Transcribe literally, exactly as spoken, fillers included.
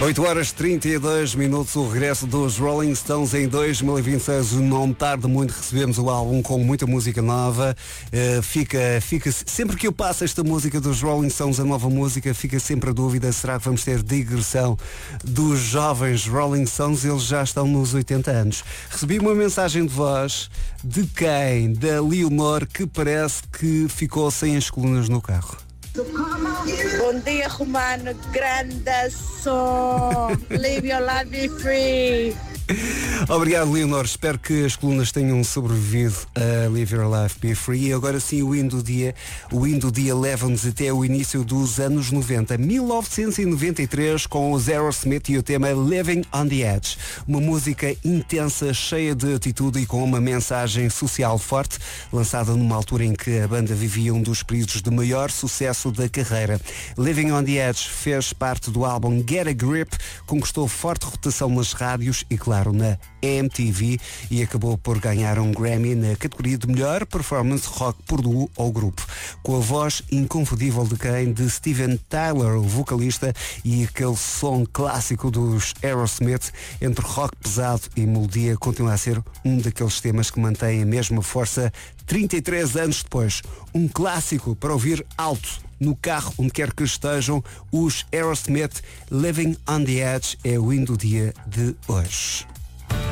oito horas e trinta e dois minutos, o regresso dos Rolling Stones em dois mil e vinte e seis. Não tarde muito, recebemos o álbum com muita música nova. Uh, fica, fica, sempre que eu passo esta música dos Rolling Stones, a nova música, fica sempre a dúvida, será que vamos ter digressão dos jovens Rolling Stones? Eles já estão nos oitenta anos. Recebi uma mensagem de voz de quem? Da Leonor, que parece que ficou sem as colunas no carro. Bom dia, Romano, grande som. Live your life, be free. Obrigado, Leonor. Espero que as colunas tenham sobrevivido a Live Your Life, Be Free. E agora sim, o hino do dia. O hino do dia leva-nos até o início dos anos noventa. mil novecentos e noventa e três, com os Aerosmith e o tema Living on the Edge. Uma música intensa, cheia de atitude e com uma mensagem social forte, lançada numa altura em que a banda vivia um dos períodos de maior sucesso da carreira. Living on the Edge fez parte do álbum Get a Grip, conquistou forte rotação nas rádios e, claro, na M T V, e acabou por ganhar um Grammy na categoria de melhor performance rock por duo ou grupo, com a voz inconfundível de quem? De Steven Tyler, o vocalista, e aquele som clássico dos Aerosmith, entre rock pesado e melodia, continua a ser um daqueles temas que mantém a mesma força trinta e três anos depois. Um clássico para ouvir alto no carro, onde quer que estejam. Os Aerosmith, Living on the Edge, é o hino do dia de hoje.